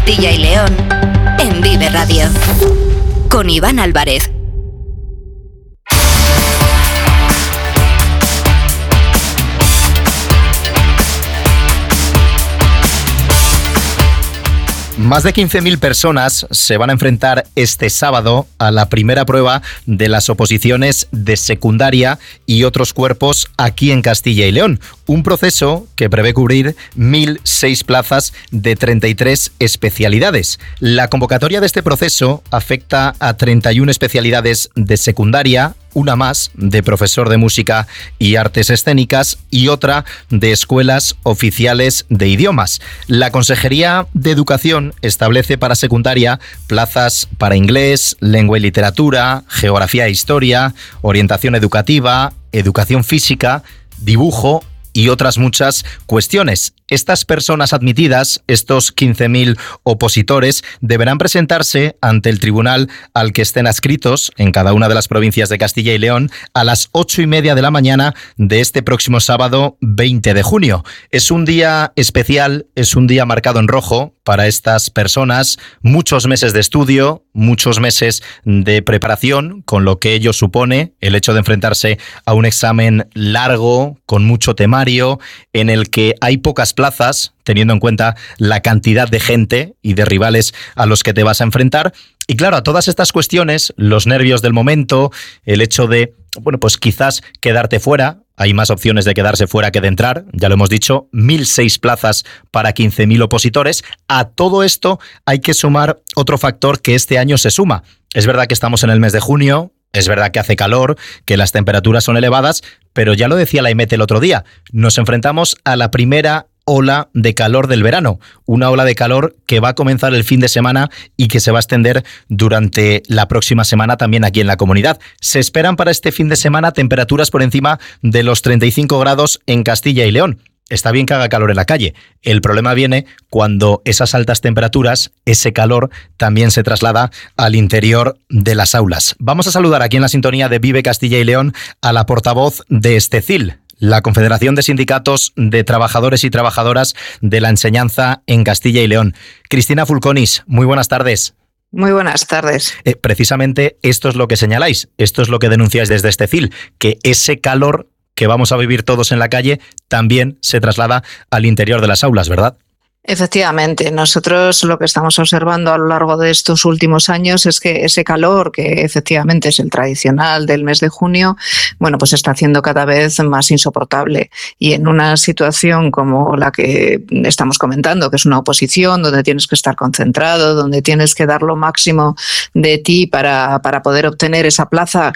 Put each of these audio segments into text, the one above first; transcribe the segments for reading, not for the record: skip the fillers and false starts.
Castilla y León en Vive Radio con Iván Álvarez. Más de 15.000 personas se van a enfrentar este sábado a la primera prueba de las oposiciones de secundaria y otros cuerpos aquí en Castilla y León. Un proceso que prevé cubrir 1.006 plazas de 33 especialidades. La convocatoria de este proceso afecta a 31 especialidades de secundaria, una más de profesor de música y artes escénicas y otra de escuelas oficiales de idiomas. La Consejería de Educación establece para secundaria plazas para inglés, lengua y literatura, geografía e historia, orientación educativa, educación física, dibujo y otras muchas cuestiones. Estas personas admitidas, estos 15.000 opositores, deberán presentarse ante el tribunal al que estén adscritos en cada una de las provincias de Castilla y León a las 8:30 de la mañana de este próximo sábado 20 de junio. Es un día especial, es un día marcado en rojo para estas personas, muchos meses de estudio, muchos meses de preparación, con lo que ello supone el hecho de enfrentarse a un examen largo, con mucho temario, en el que hay pocas plazas, teniendo en cuenta la cantidad de gente y de rivales a los que te vas a enfrentar. Y claro, a todas estas cuestiones, los nervios del momento, el hecho de, pues quizás quedarte fuera, hay más opciones de quedarse fuera que de entrar, ya lo hemos dicho, 1.006 plazas para 15.000 opositores. A todo esto hay que sumar otro factor que este año se suma. Es verdad que estamos en el mes de junio, es verdad que hace calor, que las temperaturas son elevadas, pero ya lo decía la EMET el otro día, nos enfrentamos a la primera ola de calor del verano, una ola de calor que va a comenzar el fin de semana y que se va a extender durante la próxima semana también aquí en la comunidad. Se esperan para este fin de semana temperaturas por encima de los 35 grados en Castilla y León. Está bien que haga calor en la calle. El problema viene cuando esas altas temperaturas, ese calor, también se traslada al interior de las aulas. Vamos a saludar aquí en la sintonía de Vive Castilla y León a la portavoz de Estecil, la Confederación de Sindicatos de Trabajadores y Trabajadoras de la Enseñanza en Castilla y León. Cristina Fulconis, muy buenas tardes. Muy buenas tardes. Precisamente esto es lo que señaláis, esto es lo que denunciáis desde Estecil, que ese calor que vamos a vivir todos en la calle también se traslada al interior de las aulas, ¿verdad? Efectivamente, nosotros lo que estamos observando a lo largo de estos últimos años es que ese calor, que efectivamente es el tradicional del mes de junio, pues está haciendo cada vez más insoportable. Y en una situación como la que estamos comentando, que es una oposición donde tienes que estar concentrado, donde tienes que dar lo máximo de ti para poder obtener esa plaza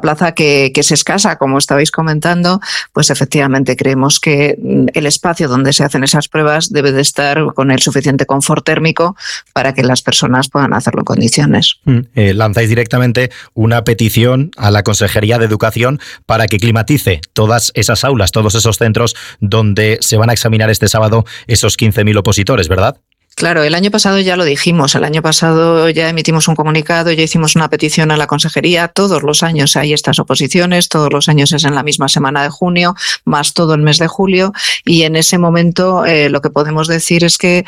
que es escasa, como estabais comentando, pues efectivamente creemos que el espacio donde se hacen esas pruebas debe de estar con el suficiente confort térmico para que las personas puedan hacerlo en condiciones. Lanzáis directamente una petición a la Consejería de Educación para que climatice todas esas aulas, todos esos centros donde se van a examinar este sábado esos 15.000 opositores, ¿verdad? Claro, el año pasado ya lo dijimos, el año pasado ya emitimos un comunicado, ya hicimos una petición a la Consejería, todos los años hay estas oposiciones, todos los años es en la misma semana de junio, más todo el mes de julio, y en ese momento lo que podemos decir es que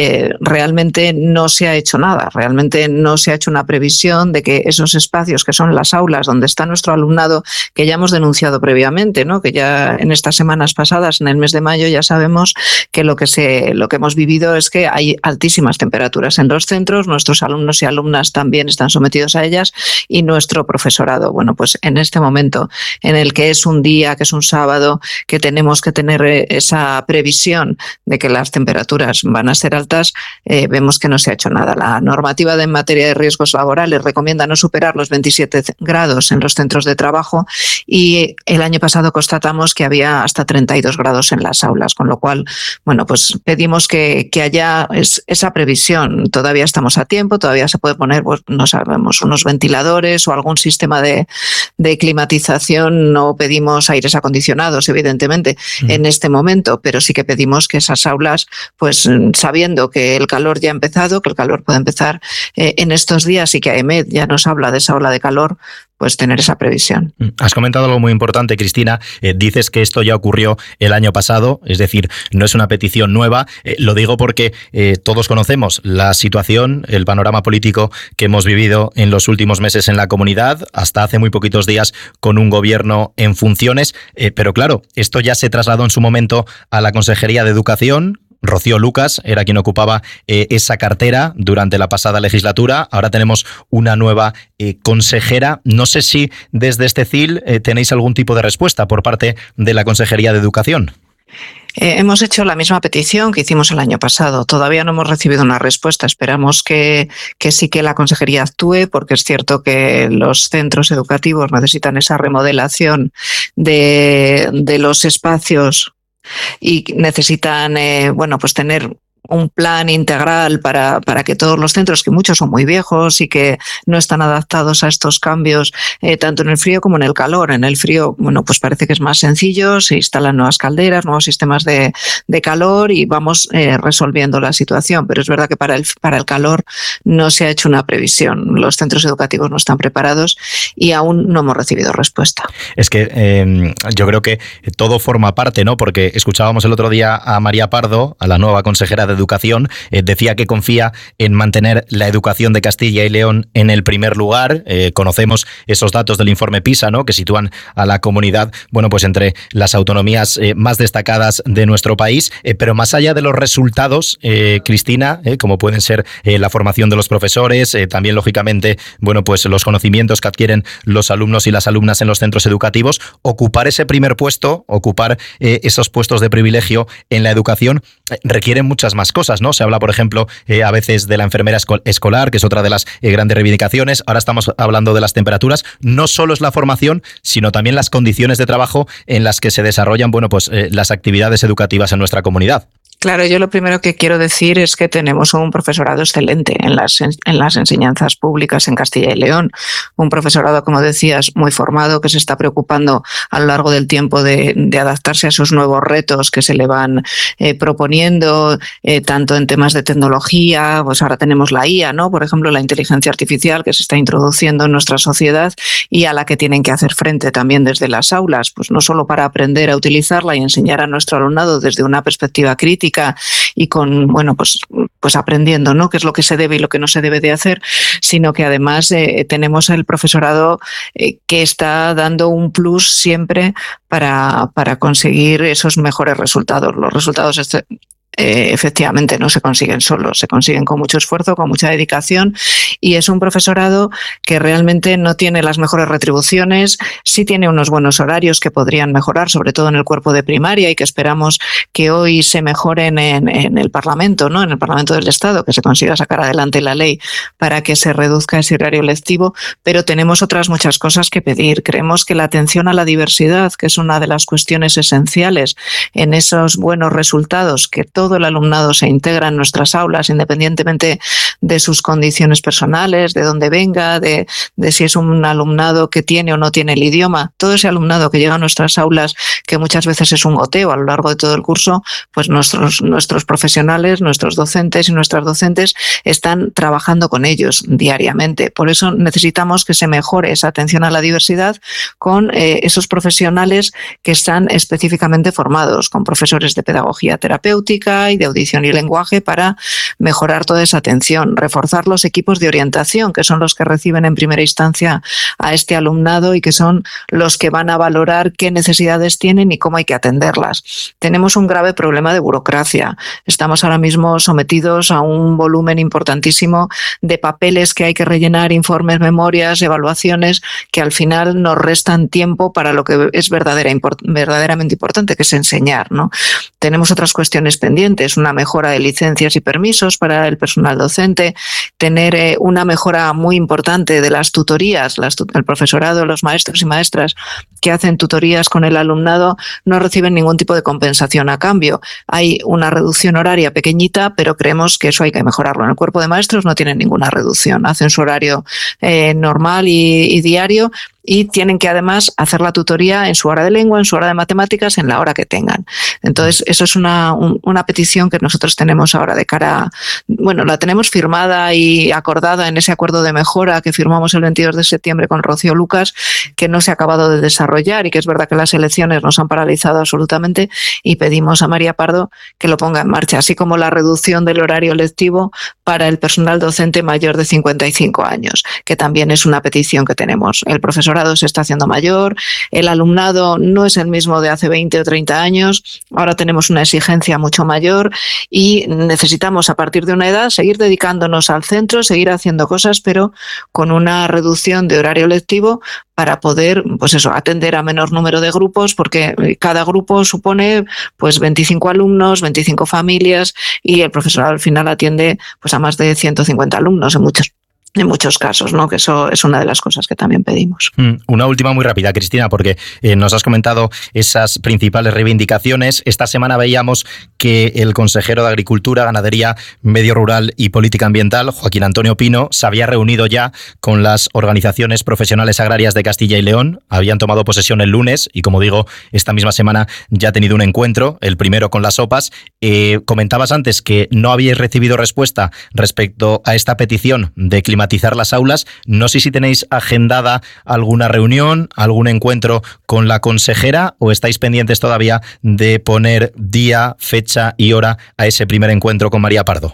realmente no se ha hecho nada, realmente no se ha hecho una previsión de que esos espacios que son las aulas donde está nuestro alumnado, que ya hemos denunciado previamente, ¿no? Que ya en estas semanas pasadas, en el mes de mayo, ya sabemos que lo que hemos vivido es que hay altísimas temperaturas en los centros, nuestros alumnos y alumnas también están sometidos a ellas y nuestro profesorado. Pues en este momento en el que es un día, que es un sábado, que tenemos que tener esa previsión de que las temperaturas van a ser altas, vemos que no se ha hecho nada. La normativa en materia de riesgos laborales recomienda no superar los 27 grados en los centros de trabajo y el año pasado constatamos que había hasta 32 grados en las aulas, con lo cual, pues pedimos que haya esa previsión. Todavía estamos a tiempo, todavía se puede poner, no sabemos, unos ventiladores o algún sistema de climatización. No pedimos aires acondicionados, evidentemente, en este momento, pero sí que pedimos que esas aulas, sabiendo que el calor ya ha empezado, que el calor puede empezar en estos días y que AEMET ya nos habla de esa ola de calor, pues tener esa previsión. Has comentado algo muy importante, Cristina. Dices que esto ya ocurrió el año pasado, es decir, no es una petición nueva. Lo digo porque todos conocemos la situación, el panorama político que hemos vivido en los últimos meses en la comunidad, hasta hace muy poquitos días con un gobierno en funciones. Pero claro, esto ya se trasladó en su momento a la Consejería de Educación. Rocío Lucas era quien ocupaba esa cartera durante la pasada legislatura. Ahora tenemos una nueva consejera. No sé si desde este CIL tenéis algún tipo de respuesta por parte de la Consejería de Educación. Hemos hecho la misma petición que hicimos el año pasado. Todavía no hemos recibido una respuesta. Esperamos que sí que la Consejería actúe, porque es cierto que los centros educativos necesitan esa remodelación de los espacios y necesitan pues tener un plan integral para que todos los centros, que muchos son muy viejos y que no están adaptados a estos cambios, tanto en el frío como en el calor. En el frío, pues parece que es más sencillo, se instalan nuevas calderas, nuevos sistemas de calor y vamos resolviendo la situación. Pero es verdad que para el calor no se ha hecho una previsión. Los centros educativos no están preparados y aún no hemos recibido respuesta. Es que yo creo que todo forma parte, ¿no? Porque escuchábamos el otro día a María Pardo, a la nueva consejera de Educación, decía que confía en mantener la educación de Castilla y León en el primer lugar. Conocemos esos datos del informe PISA, ¿no?, que sitúan a la comunidad, pues entre las autonomías más destacadas de nuestro país. Pero más allá de los resultados, Cristina, como pueden ser la formación de los profesores, también lógicamente, pues los conocimientos que adquieren los alumnos y las alumnas en los centros educativos, ocupar ese primer puesto, ocupar esos puestos de privilegio en la educación, requieren muchas más cosas, ¿no? Se habla, por ejemplo, a veces de la enfermera escolar, que es otra de las grandes reivindicaciones. Ahora estamos hablando de las temperaturas. No solo es la formación, sino también las condiciones de trabajo en las que se desarrollan, las actividades educativas en nuestra comunidad. Claro, yo lo primero que quiero decir es que tenemos un profesorado excelente en las enseñanzas públicas en Castilla y León. Un profesorado, como decías, muy formado, que se está preocupando a lo largo del tiempo de adaptarse a esos nuevos retos que se le van proponiendo, tanto en temas de tecnología, pues ahora tenemos la IA, ¿no? Por ejemplo, la inteligencia artificial que se está introduciendo en nuestra sociedad y a la que tienen que hacer frente también desde las aulas, pues no solo para aprender a utilizarla y enseñar a nuestro alumnado desde una perspectiva crítica y con, pues aprendiendo, ¿no?, qué es lo que se debe y lo que no se debe de hacer, sino que además tenemos el profesorado que está dando un plus siempre para conseguir esos mejores resultados. Los resultados efectivamente no se consiguen solos, se consiguen con mucho esfuerzo, con mucha dedicación, y es un profesorado que realmente no tiene las mejores retribuciones, sí tiene unos buenos horarios que podrían mejorar, sobre todo en el cuerpo de primaria, y que esperamos que hoy se mejoren en el Parlamento, ¿no?, en el Parlamento del Estado, que se consiga sacar adelante la ley para que se reduzca ese horario lectivo, pero tenemos otras muchas cosas que pedir. Creemos que la atención a la diversidad, que es una de las cuestiones esenciales en esos buenos resultados, que todo el alumnado se integra en nuestras aulas, independientemente de sus condiciones personales, de dónde venga, de si es un alumnado que tiene o no tiene el idioma. Todo ese alumnado que llega a nuestras aulas, que muchas veces es un goteo a lo largo de todo el curso, pues nuestros profesionales, nuestros docentes y nuestras docentes están trabajando con ellos diariamente. Por eso necesitamos que se mejore esa atención a la diversidad con esos profesionales que están específicamente formados, con profesores de pedagogía terapéutica y de audición y lenguaje, para mejorar toda esa atención, reforzar los equipos de orientación, que son los que reciben en primera instancia a este alumnado y que son los que van a valorar qué necesidades tienen y cómo hay que atenderlas. Tenemos un grave problema de burocracia. Estamos ahora mismo sometidos a un volumen importantísimo de papeles que hay que rellenar, informes, memorias, evaluaciones, que al final nos restan tiempo para lo que es verdaderamente importante, que es enseñar, ¿no? Tenemos otras cuestiones pendientes, una mejora de licencias y permisos para el personal docente, tener una mejora muy importante de las tutorías. El profesorado, los maestros y maestras que hacen tutorías con el alumnado no reciben ningún tipo de compensación a cambio. Hay una reducción horaria pequeñita, pero creemos que eso hay que mejorarlo. En el cuerpo de maestros no tienen ninguna reducción, hacen su horario normal y diario, y tienen que además hacer la tutoría en su hora de lengua, en su hora de matemáticas, en la hora que tengan. Entonces, eso es una petición que nosotros tenemos ahora de cara, bueno, la tenemos firmada y acordada en ese acuerdo de mejora que firmamos el 22 de septiembre con Rocío Lucas, que no se ha acabado de desarrollar y que es verdad que las elecciones nos han paralizado absolutamente, y pedimos a María Pardo que lo ponga en marcha, así como la reducción del horario lectivo para el personal docente mayor de 55 años, que también es una petición que tenemos. El profesorado se está haciendo mayor, el alumnado no es el mismo de hace 20 o 30 años, ahora tenemos una exigencia mucho mayor y necesitamos a partir de una edad seguir dedicándonos al centro, seguir haciendo cosas, pero con una reducción de horario lectivo para poder, pues eso, atender a menor número de grupos, porque cada grupo supone pues 25 alumnos, 25 familias, y el profesorado al final atiende pues a más de 150 alumnos en muchos casos, ¿no? Que eso es una de las cosas que también pedimos. Una última muy rápida, Cristina, porque nos has comentado esas principales reivindicaciones. Esta semana veíamos que el consejero de Agricultura, Ganadería, Medio Rural y Política Ambiental, Joaquín Antonio Pino, se había reunido ya con las organizaciones profesionales agrarias de Castilla y León. Habían tomado posesión el lunes y, como digo, esta misma semana ya ha tenido un encuentro, el primero con las OPAs. Comentabas antes que no habíais recibido respuesta respecto a esta petición de climatizar las aulas. No sé si tenéis agendada alguna reunión, algún encuentro con la consejera, o estáis pendientes todavía de poner día, fecha y hora a ese primer encuentro con María Pardo.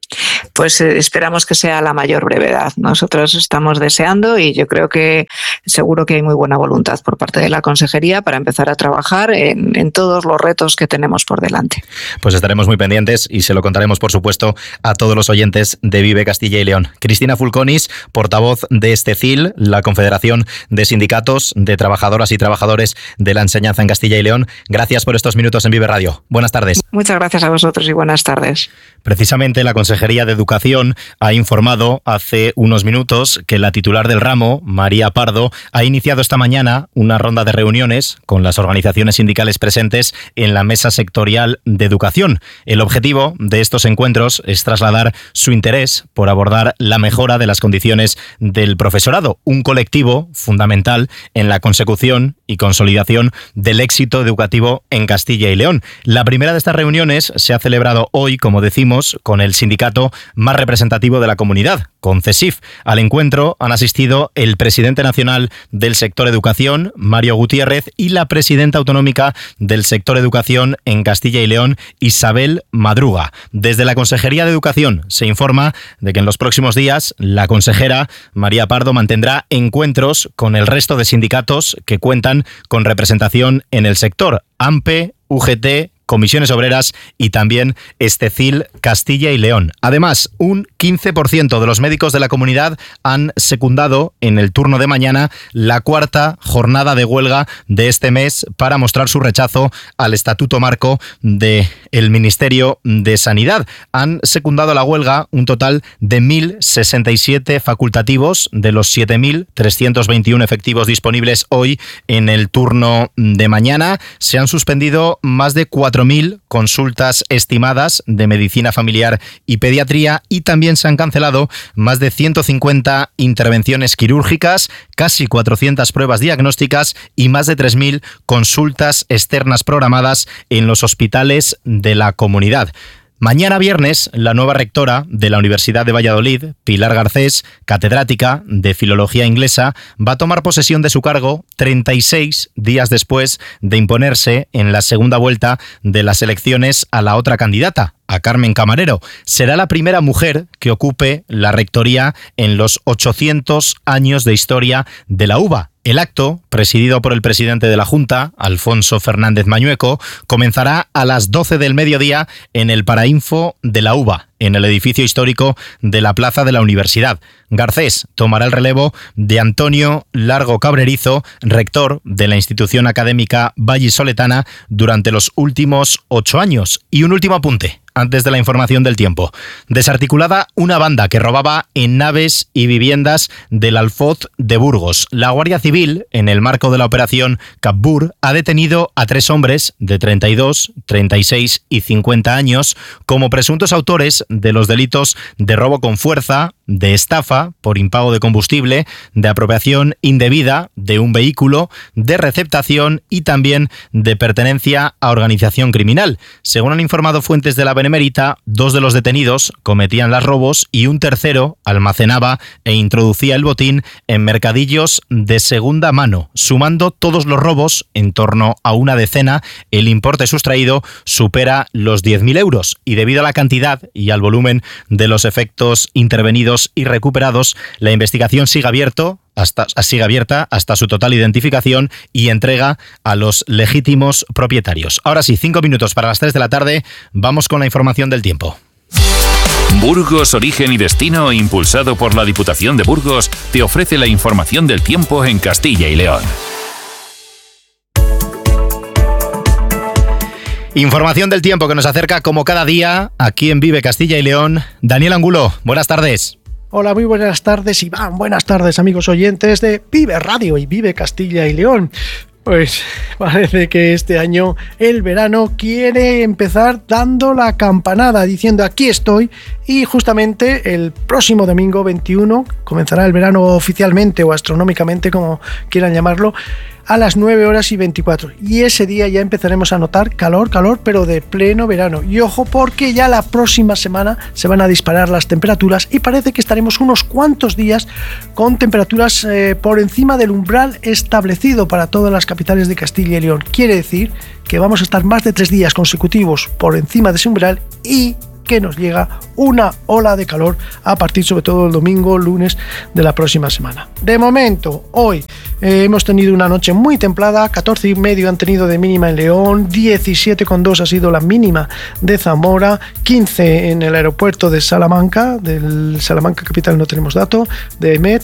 Pues esperamos que sea a la mayor brevedad. Nosotros estamos deseando, y yo creo que seguro que hay muy buena voluntad por parte de la consejería para empezar a trabajar en todos los retos que tenemos por delante. Pues estaremos muy pendientes y se lo contaremos, por supuesto, a todos los oyentes de Vive Castilla y León. Cristina Fulconis, portavoz de Estecil, la Confederación de Sindicatos de Trabajadoras y Trabajadores de la Enseñanza en Castilla y León, gracias por estos minutos en Vive Radio. Buenas tardes. Muchas gracias a vosotros y buenas tardes. Precisamente la Consejería de Educación ha informado hace unos minutos que la titular del ramo, María Pardo, ha iniciado esta mañana una ronda de reuniones con las organizaciones sindicales presentes en la mesa sectorial de educación. El objetivo de estos encuentros es trasladar su interés por abordar la mejora de las condiciones del profesorado, un colectivo fundamental en la consecución y consolidación del éxito educativo en Castilla y León. La primera de estas reuniones se ha celebrado hoy, como decimos, con el sindicato más representativo de la comunidad, con CESIF. Al encuentro han asistido el presidente nacional del sector educación, Mario Gutiérrez, y la presidenta autonómica del sector educación en Castilla y León, Isabel Madruga. Desde la Consejería de Educación se informa de que en los próximos días la consejera María Pardo mantendrá encuentros con el resto de sindicatos que cuentan con representación en el sector: AMPE, UGT, Comisiones Obreras y también Estecil Castilla y León. Además, un 15% de los médicos de la comunidad han secundado en el turno de mañana la cuarta jornada de huelga de este mes para mostrar su rechazo al Estatuto Marco del Ministerio de Sanidad. Han secundado la huelga un total de 1.067 facultativos de los 7.321 efectivos disponibles hoy en el turno de mañana. Se han suspendido más de 4.000 consultas estimadas de medicina familiar y pediatría, y también se han cancelado más de 150 intervenciones quirúrgicas, casi 400 pruebas diagnósticas y más de 3.000 consultas externas programadas en los hospitales de la comunidad. Mañana viernes, la nueva rectora de la Universidad de Valladolid, Pilar Garcés, catedrática de Filología Inglesa, va a tomar posesión de su cargo 36 días después de imponerse en la segunda vuelta de las elecciones a la otra candidata, a Carmen Camarero. Será la primera mujer que ocupe la rectoría en los 800 años de historia de la UVA. El acto, presidido por el presidente de la Junta, Alfonso Fernández Mañueco, comenzará a las 12 del mediodía en el Parainfo de la UVA, en el edificio histórico de la Plaza de la Universidad. Garcés tomará el relevo de Antonio Largo Cabrerizo, rector de la institución académica vallisoletana durante los últimos 8 años. Y un último apunte antes de la información del tiempo. Desarticulada una banda que robaba en naves y viviendas del Alfoz de Burgos. La Guardia Civil, en el marco de la operación Capbur, ha detenido a 3 hombres de 32, 36 y 50 años como presuntos autores de los delitos de robo con fuerza, de estafa por impago de combustible, de apropiación indebida de un vehículo, de receptación y también de pertenencia a organización criminal. Según han informado fuentes de la Benemérita, 2 de los detenidos cometían los robos y un tercero almacenaba e introducía el botín en mercadillos de segunda mano. Sumando todos los robos, en torno a una decena, el importe sustraído supera los 10.000 euros y debido a la cantidad y al volumen de los efectos intervenidos y recuperados, la investigación sigue abierta hasta su total identificación y entrega a los legítimos propietarios. Ahora sí, 5 minutos para las 3 de la tarde, vamos con la información del tiempo. Burgos, Origen y Destino, impulsado por la Diputación de Burgos, te ofrece la información del tiempo en Castilla y León. Información del tiempo que nos acerca como cada día aquí en Vive Castilla y León. Daniel Angulo, buenas tardes. Hola, muy buenas tardes, Iván. Buenas tardes, amigos oyentes de Vive Radio y Vive Castilla y León. Pues parece que este año el verano quiere empezar dando la campanada, diciendo aquí estoy, y justamente el próximo domingo 21 comenzará el verano oficialmente o astronómicamente, como quieran llamarlo, a las 9:24. Y ese día ya empezaremos a notar calor, pero de pleno verano. Y ojo, porque ya la próxima semana se van a disparar las temperaturas y parece que estaremos unos cuantos días con temperaturas por encima del umbral establecido para todas las capitales de Castilla y León. Quiere decir que vamos a estar más de 3 días consecutivos por encima de ese umbral y que nos llega una ola de calor a partir sobre todo el domingo, lunes de la próxima semana. De momento, hoy hemos tenido una noche muy templada, 14,5 han tenido de mínima en León, 17,2 ha sido la mínima de Zamora, 15 en el aeropuerto de Salamanca, del Salamanca capital no tenemos dato, de EMET,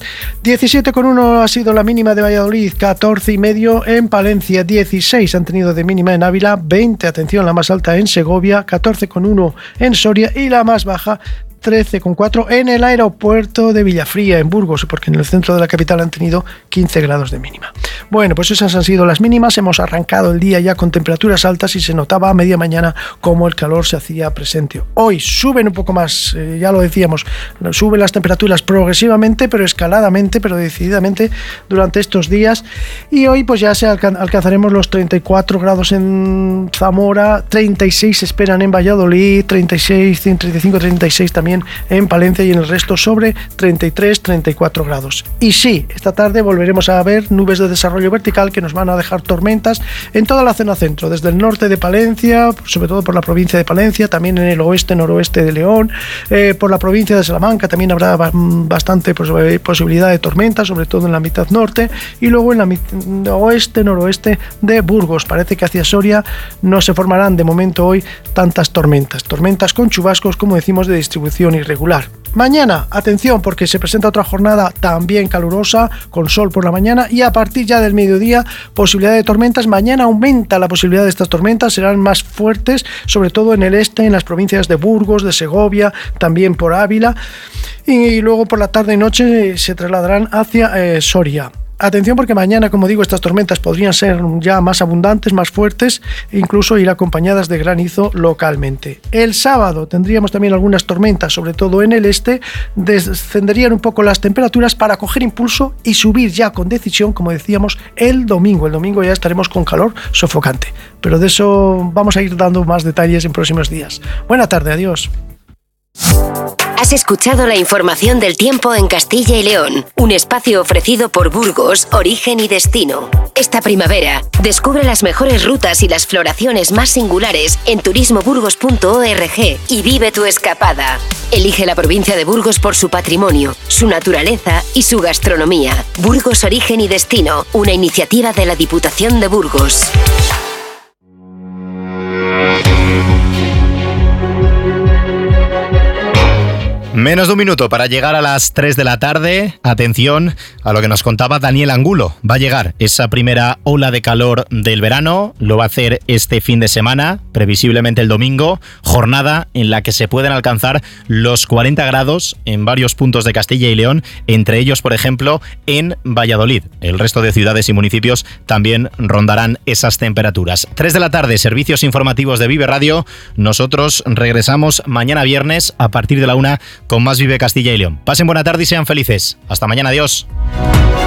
17,1 ha sido la mínima de Valladolid, 14,5 en Palencia, 16 han tenido de mínima en Ávila, 20, atención, la más alta en Segovia, 14,1 en Soria y la más baja 13,4 en el aeropuerto de Villafría, en Burgos, porque en el centro de la capital han tenido 15 grados de mínima. Bueno, pues esas han sido las mínimas. Hemos arrancado el día ya con temperaturas altas y se notaba a media mañana cómo el calor se hacía presente. Hoy suben un poco más, ya lo decíamos, suben las temperaturas progresivamente, pero escaladamente, pero decididamente durante estos días. Y hoy pues ya alcanzaremos los 34 grados en Zamora, 36 se esperan en Valladolid, 36, 35, 36 también en Palencia y en el resto sobre 33, 34 grados. Y sí, esta tarde volveremos a ver nubes de desarrollo vertical que nos van a dejar tormentas en toda la zona centro, desde el norte de Palencia, sobre todo por la provincia de Palencia, también en el oeste, noroeste de León, por la provincia de Salamanca también habrá bastante posibilidad de tormentas, sobre todo en la mitad norte, y luego en la oeste, noroeste de Burgos. Parece que hacia Soria no se formarán de momento hoy tantas tormentas con chubascos, como decimos, de distribución irregular. Mañana, atención, porque se presenta otra jornada también calurosa, con sol por la mañana, y a partir ya del mediodía, posibilidad de tormentas. Mañana aumenta la posibilidad de estas tormentas, serán más fuertes, sobre todo en el este, en las provincias de Burgos, de Segovia, también por Ávila, y luego por la tarde y noche se trasladarán hacia Soria. Atención, porque mañana, como digo, estas tormentas podrían ser ya más abundantes, más fuertes e incluso ir acompañadas de granizo localmente. El sábado tendríamos también algunas tormentas, sobre todo en el este, descenderían un poco las temperaturas para coger impulso y subir ya con decisión, como decíamos, el domingo. El domingo ya estaremos con calor sofocante, pero de eso vamos a ir dando más detalles en próximos días. Buena tarde, adiós. Has escuchado la información del tiempo en Castilla y León, un espacio ofrecido por Burgos, Origen y Destino. Esta primavera, descubre las mejores rutas y las floraciones más singulares en turismoburgos.org y vive tu escapada. Elige la provincia de Burgos por su patrimonio, su naturaleza y su gastronomía. Burgos, Origen y Destino, una iniciativa de la Diputación de Burgos. Menos de un minuto para llegar a las 3 de la tarde. Atención a lo que nos contaba Daniel Angulo. Va a llegar esa primera ola de calor del verano. Lo va a hacer este fin de semana, previsiblemente el domingo. Jornada en la que se pueden alcanzar los 40 grados en varios puntos de Castilla y León. Entre ellos, por ejemplo, en Valladolid. El resto de ciudades y municipios también rondarán esas temperaturas. 3 de la tarde, servicios informativos de Vive Radio. Nosotros regresamos mañana viernes a partir de la 1 con más Vive Castilla y León. Pasen buena tarde y sean felices. Hasta mañana, adiós.